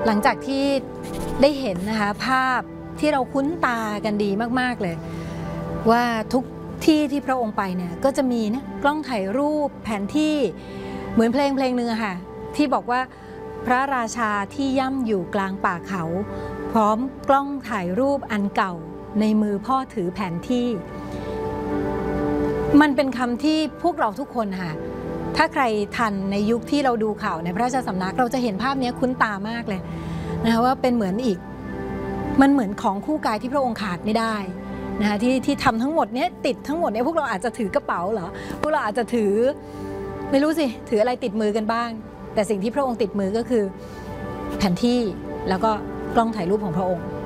หลังจากที่ได้เห็นนะคะภาพที่เราคุ้นตากันดีมากๆเลยว่าทุกที่ที่พระองค์ไปเนี่ยก็จะมีนะกล้องถ่ายรูปแผนที่เหมือนเพลงหนึ่งอะค่ะที่บอกว่าพระราชาที่ย่ำอยู่กลางป่าเขาพร้อมกล้องถ่ายรูปอันเก่าในมือพ่อถือแผนที่มันเป็นคำที่พวกเราทุกคนค่ะถ้าใครทันในยุคที่เราดูข่าวในพระราชสำนักเราจะเห็นภาพนี้คุ้นตามากเลยนะคะว่าเป็นเหมือนอีกมันเหมือนของคู่กายที่พระองค์ขาดไม่ได้นะคะที่ทำทั้งหมดนี้ติดทั้งหมดนี้พวกเราอาจจะถือกระเป๋าเหรอพวกเราอาจจะถือไม่รู้สิถืออะไรติดมือกันบ้างแต่สิ่งที่พระองค์ติดมือก็คือแผนที่แล้วก็กล้องถ่ายรูปของพระองค์